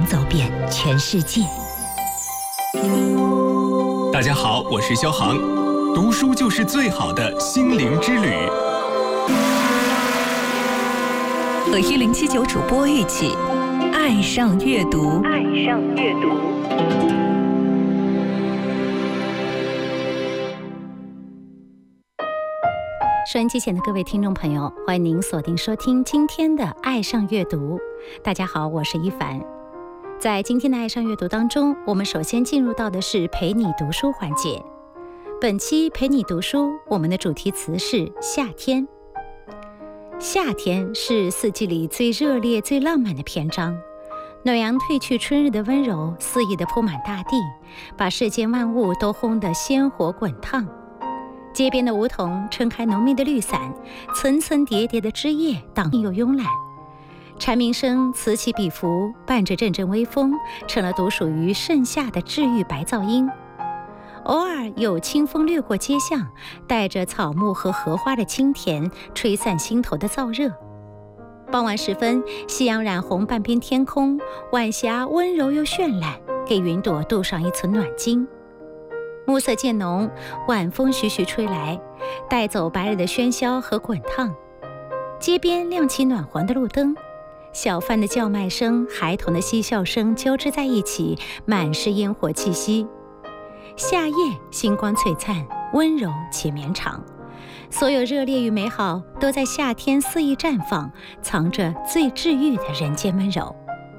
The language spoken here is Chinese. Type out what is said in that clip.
走遍全世界。 大家好，我是肖航，读书就是最好的心灵之旅。 和1079主播一起爱上阅读。收音机前的各位听众朋友，欢迎您锁定收听今天的爱上阅读。大家好，我是一凡。在今天的爱上阅读当中，我们首先进入到的是陪你读书环节。本期陪你读书，我们的主题词是夏天。夏天是四季里最热烈、最浪漫的篇章。暖阳褪去春日的温柔，肆意地铺满大地，把世间万物都烘得鲜活滚烫。街边的梧桐撑开浓密的绿伞，层层叠叠的枝叶荡又慵懒。蝉鸣声此起彼伏，伴着阵阵微风，成了独属于盛夏的治愈白噪音。偶尔有清风掠过街巷，带着草木和荷花的清甜，吹散心头的燥热。傍晚时分，夕阳染红半边天空，晚霞温柔又绚烂，给云朵镀上一层暖金。暮色渐浓，晚风徐徐吹来，带走白日的喧嚣和滚烫。街边亮起暖黄的路灯，小贩的叫卖声、孩童的嬉笑声交织在一起，满是烟火气息。夏夜星光璀璨，温柔且绵长，所有热烈与美好都在夏天肆意绽放，藏着最治愈的人间温柔。